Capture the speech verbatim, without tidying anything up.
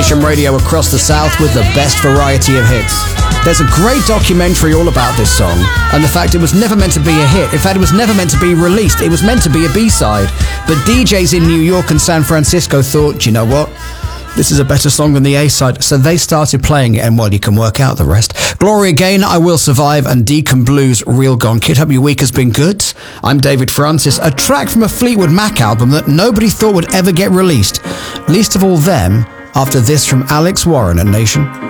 Nation Radio across the South with the best variety of hits. There's a great documentary all about this song and the fact it was never meant to be a hit. In fact, it was never meant to be released. It was meant to be a B-side. But D Js in New York and San Francisco thought, do you know what? This is a better song than the A-side. So they started playing it, and well, you can work out the rest. Gloria Gaynor, I Will Survive, and Deacon Blues, Real Gone Kid. Hope your week has been good. I'm David Francis. A track from a Fleetwood Mac album that nobody thought would ever get released. Least of all them, after this from Alex Warren at Nation.